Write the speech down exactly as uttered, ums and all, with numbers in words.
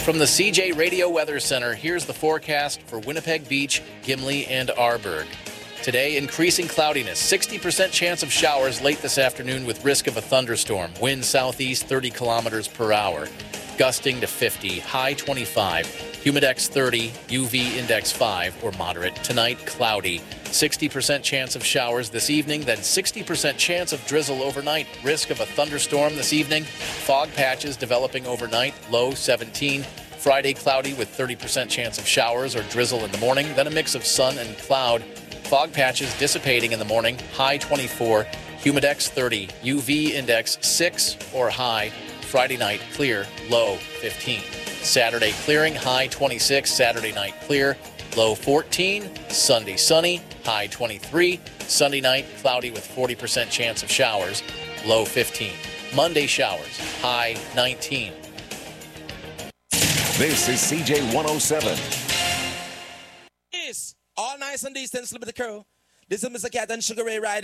From the C J Radio Weather Center, here's the forecast for Winnipeg Beach, Gimli, and Arborg. Today, increasing cloudiness, sixty percent chance of showers late this afternoon with risk of a thunderstorm. Wind southeast thirty kilometers per hour, gusting to fifty, high twenty-five. Humidex thirty, U V index five or moderate. Tonight, cloudy. sixty percent chance of showers this evening, then sixty percent chance of drizzle overnight. Risk of a thunderstorm this evening. Fog patches developing overnight, low seventeen. Friday, cloudy with thirty percent chance of showers or drizzle in the morning, then a mix of sun and cloud. Fog patches dissipating in the morning, high twenty-four. Humidex thirty, U V index six or high. Friday night, clear, low fifteen. Saturday, clearing, high twenty-six. Saturday night, clear, low fourteen. Sunday, sunny, high twenty-three. Sunday night, cloudy with forty percent chance of showers, low fifteen. Monday, showers, high nineteen. This is C J one oh seven. It's all nice and decent, slip of the crew. This is Mister Cat and Sugar Ray Ryder.